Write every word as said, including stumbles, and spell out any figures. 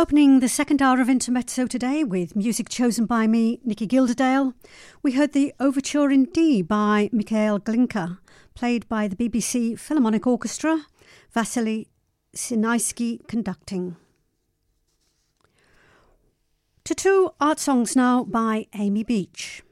Opening the second hour of Intermezzo today with music chosen by me, Nikki Gilderdale, we heard the Overture in D by Mikhail Glinka, played by the B B C Philharmonic Orchestra, Vasily Sinaisky conducting. To two art songs now by Amy Beach.